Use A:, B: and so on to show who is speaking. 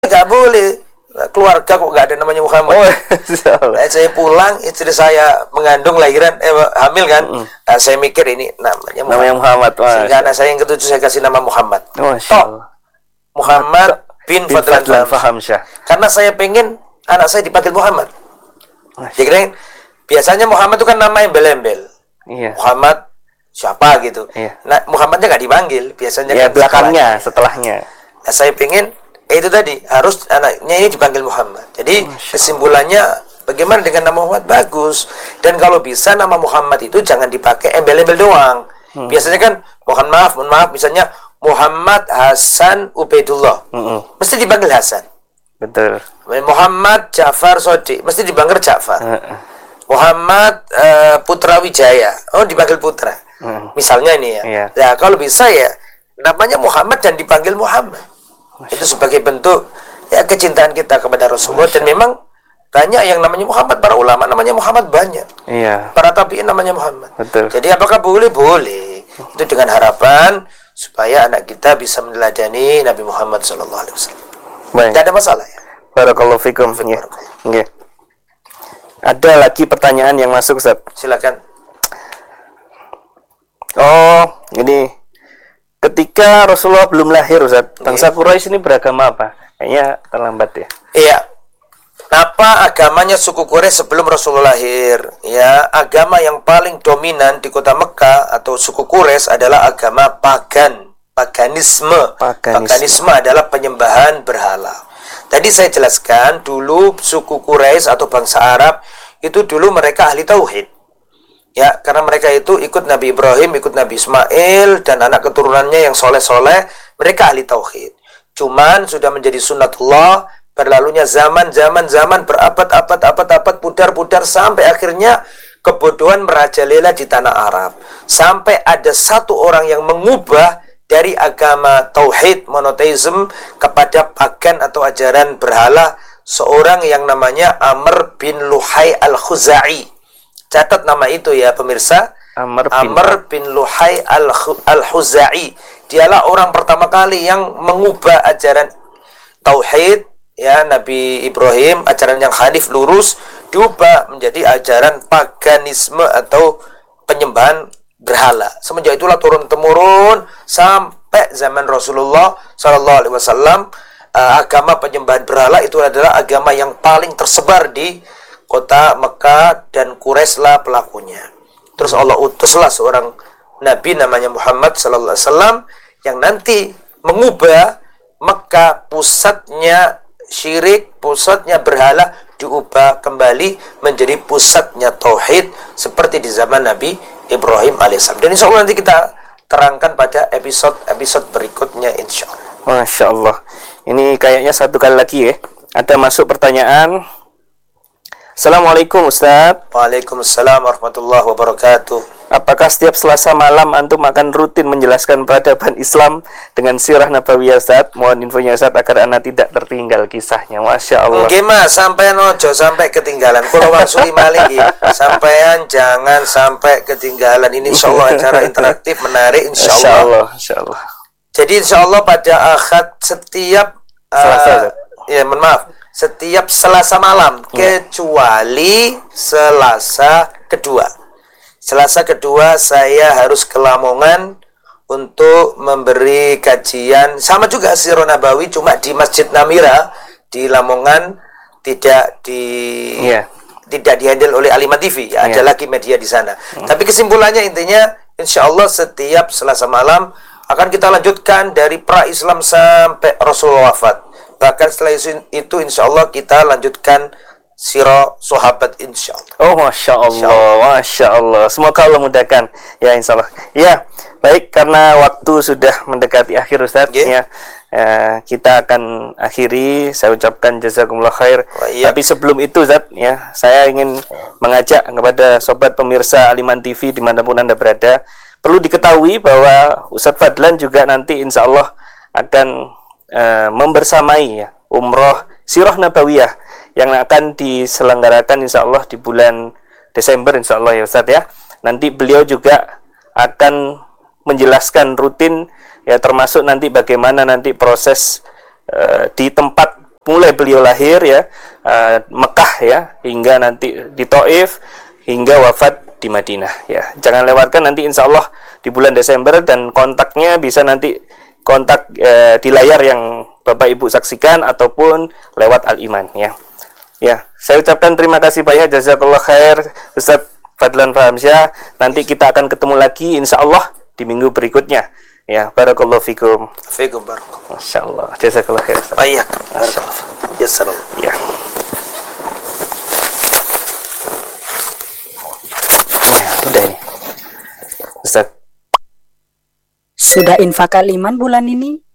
A: nggak boleh. Keluarga kok nggak ada namanya Muhammad.
B: Oh,
A: Saya pulang, istri saya mengandung lahiran, hamil kan. Nah, saya mikir ini namanya
B: Muhammad.
A: Sehingga anak saya yang ketujuh saya kasih nama Muhammad. Muhammad bin Fadlan
B: Fahamsyah.
A: Karena saya pengen anak saya dipanggil Muhammad. Jadi biasanya Muhammad itu kan nama embel-embel.
B: Iya.
A: Muhammad siapa gitu.
B: Iya.
A: Nah, Muhammadnya nggak dipanggil, biasanya
B: ya,
A: kan
B: belakangnya, setelahnya.
A: Nah, saya pengen itu tadi harus anaknya ini dipanggil Muhammad. Jadi kesimpulannya bagaimana dengan nama Muhammad bagus. Dan kalau bisa nama Muhammad itu jangan dipakai embel-embel doang. Biasanya kan mohon maaf misalnya Muhammad Hasan Ubaidullah. Mesti dipanggil Hasan.
B: Betul.
A: Muhammad Ja'far Shodiq mesti dipanggil Ja'far. Muhammad Putra Wijaya, dipanggil Putra. Misalnya ini ya.
B: Iya.
A: Nah, kalau bisa ya namanya Muhammad dan dipanggil Muhammad. Itu sebagai bentuk ya kecintaan kita kepada Rasulullah. Dan memang banyak yang namanya Muhammad, para ulama namanya Muhammad banyak.
B: Iya.
A: Para tabi'in namanya Muhammad.
B: Betul.
A: Jadi apakah boleh? Boleh. Itu dengan harapan supaya anak kita bisa meneladani Nabi Muhammad SAW.
B: Baik.
A: Tidak ada masalah ya.
B: Barakallahu fikum. Nggih. Ada lagi pertanyaan yang masuk, Ustaz.
A: Silakan.
B: Ini ketika Rasulullah belum lahir, Ustaz, bangsa Quraisy ini beragama apa? Kayaknya terlambat ya.
A: Iya. Apa agamanya suku Quraisy sebelum Rasulullah lahir? Ya, agama yang paling dominan di kota Mekah atau suku Quraisy adalah agama paganisme. Paganisme adalah penyembahan berhala. Tadi saya jelaskan dulu suku Quraisy atau bangsa Arab itu dulu mereka ahli tauhid. Ya, karena mereka itu ikut Nabi Ibrahim, ikut Nabi Ismail dan anak keturunannya yang soleh-soleh, mereka ahli tauhid. Cuman sudah menjadi sunnatullah, berlalunya zaman berabad-abad pudar sampai akhirnya kebodohan merajalela di tanah Arab. Sampai ada satu orang yang mengubah dari agama tauhid monoteisme kepada pagan atau ajaran berhala, seorang yang namanya Amr bin Luhai al-Khuzai. Catat nama itu ya pemirsa. Amr bin Luhai al-Khuzai. Dialah orang pertama kali yang mengubah ajaran tauhid ya Nabi Ibrahim, ajaran yang hanif lurus, diubah menjadi ajaran paganisme atau penyembahan berhala. Semenjak itulah turun temurun sampai zaman Rasulullah sallallahu alaihi wasallam, agama penyembahan berhala itu adalah agama yang paling tersebar di kota Mekah dan Quraisy lah pelakunya. Terus Allah utuslah seorang nabi namanya Muhammad sallallahu alaihi wasallam yang nanti mengubah Mekah, pusatnya syirik, pusatnya berhala, diubah kembali menjadi pusatnya tauhid seperti di zaman Nabi Ibrahim alaihissalam. Dan insya Allah nanti kita terangkan pada episode berikutnya insya Allah.
B: Masya Allah. Ini kayaknya satu kali lagi ya. Ada masuk pertanyaan. Assalamualaikum Ustaz.
A: Waalaikumsalam warahmatullahi wabarakatuh.
B: Apakah setiap Selasa malam antum akan rutin menjelaskan peradaban Islam dengan sirah nabawiyah, Ustaz? Mohon infonya, Ustaz, agar anak tidak tertinggal kisahnya. Masya Allah.
A: Oke mas, sampean ojo sampai ketinggalan. Kalau wangsuli malih ya, sampean jangan sampai ketinggalan. Ini insya Allah acara interaktif menarik insya Allah.
B: Insya Allah.
A: Jadi insya Allah pada Ahad setiap
B: Selasa,
A: ya mohon maaf, setiap Selasa malam kecuali Selasa kedua. Selasa kedua saya harus ke Lamongan untuk memberi kajian sama juga Sirah Nabawi, cuma di Masjid Namira di Lamongan, tidak dihandle oleh Alimah TV. Ada lagi media di sana. Tapi kesimpulannya intinya insya Allah setiap Selasa malam akan kita lanjutkan dari pra-Islam sampai Rasulullah wafat. Bahkan setelah itu insya Allah kita lanjutkan sirah sahabat insya Allah.
B: Oh Masya Allah, Masya Allah. Semoga Allah mudahkan ya insya Allah. Ya baik, karena waktu sudah mendekati akhir Ustaz ya, kita akan akhiri. Saya ucapkan jazakumullah khair. Tapi sebelum itu Ustaz ya, saya ingin mengajak kepada sobat pemirsa Aliman TV dimanapun Anda berada, perlu diketahui bahwa Ustaz Fadlan juga nanti insya Allah akan membersamai ya umroh sirah nabawiyah yang akan diselenggarakan insya Allah di bulan Desember insya Allah ya Ustaz ya. Nanti beliau juga akan menjelaskan rutin ya, termasuk nanti bagaimana nanti proses di tempat mulai beliau lahir ya, Mekah ya, hingga nanti di Taif, hingga wafat di Madinah ya. Jangan lewatkan nanti insya Allah di bulan Desember, dan kontaknya bisa nanti kontak di layar yang Bapak Ibu saksikan ataupun lewat Al-Iman ya. Ya, saya ucapkan terima kasih Pak ya, jazakallah khair Ustaz Fadlan Fahamsyah. Nanti kita akan ketemu lagi insya Allah di minggu berikutnya. Ya, barakallahu fikum.
A: Fikum barakallahu.
B: Masyaallah, jazakallah khair.
A: Baik. Barakallahu. Ya.
B: Udah ini. Ustaz.
C: Sudah infak Al-Iman bulan ini?